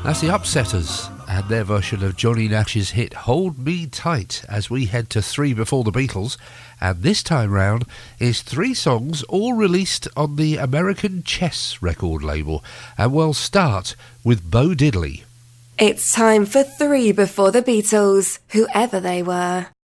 That's the Upsetters and their version of Johnny Nash's hit Hold Me Tight as we head to 3 before the Beatles. And this time round is 3 songs all released on the American Chess record label. And we'll start with Bo Diddley. It's time for 3 before the Beatles, whoever they were.